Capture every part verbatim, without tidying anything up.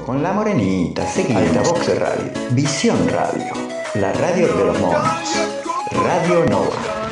con la morenita, seguida Altavox Radio, Visión Radio, la radio de los monos, Radio Nova.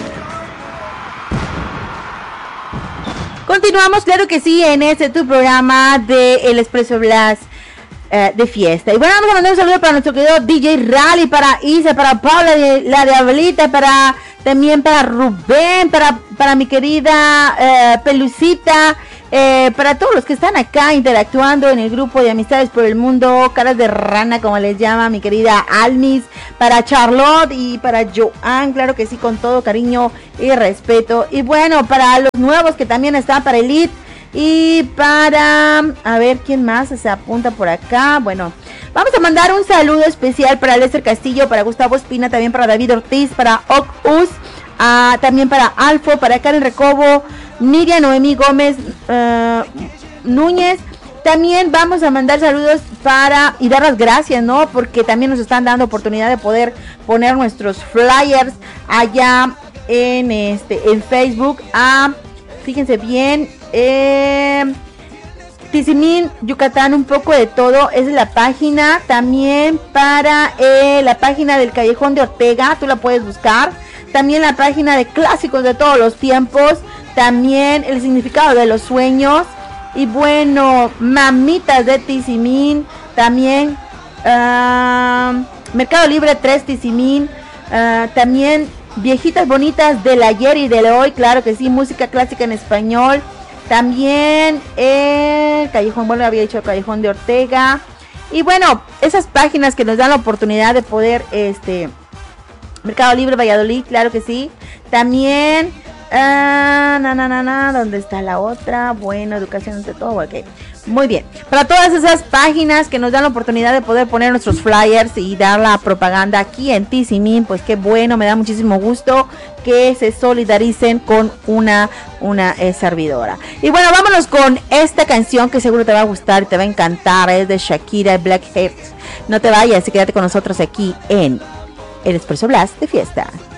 Continuamos, claro que sí, en este tu programa de El Expreso Blast eh, de fiesta. Y bueno, vamos a mandar un saludo para nuestro querido D J Rally, para Isa, para Paula, la Diablita, para también para Rubén, para, para mi querida eh, Pelucita, eh, para todos los que están acá interactuando en el grupo de Amistades por el Mundo, caras de rana como les llama mi querida Almis, para Charlotte y para Joan, claro que sí, con todo cariño y respeto. Y bueno, para los nuevos que también están, para Elite y para, a ver quién más se apunta por acá. Bueno, vamos a mandar un saludo especial para Lester Castillo, para Gustavo Espina, también para David Ortiz, para Ocus, uh, también para Alfo, para Karen Recobo, Miriam Noemí Gómez uh, Núñez. También vamos a mandar saludos para y dar las gracias, ¿no? Porque también nos están dando oportunidad de poder poner nuestros flyers allá en este en Facebook. A, fíjense bien, eh, Tizimín, Yucatán, un poco de todo, es la página. También para eh, la página del Callejón de Ortega, tú la puedes buscar. También la página de clásicos de todos los tiempos. También el significado de los sueños. Y bueno, mamitas de Tizimín. También uh, Mercado Libre tres Tizimín. Uh, también viejitas bonitas del ayer y del hoy, claro que sí, música clásica en español. También el Callejón, bueno, había dicho el Callejón de Ortega. Y bueno, esas páginas que nos dan la oportunidad de poder, este, Mercado Libre Valladolid, claro que sí. También, ah, na, na, na, na, ¿dónde está la otra? Bueno, educación ante todo, ok. Muy bien, para todas esas páginas que nos dan la oportunidad de poder poner nuestros flyers y dar la propaganda aquí en Tizimín, pues qué bueno, me da muchísimo gusto que se solidaricen con una, una eh, servidora. Y bueno, vámonos con esta canción que seguro te va a gustar y te va a encantar, es de Shakira, Blackheart. No te vayas y quédate con nosotros aquí en El Expreso Blast de fiesta.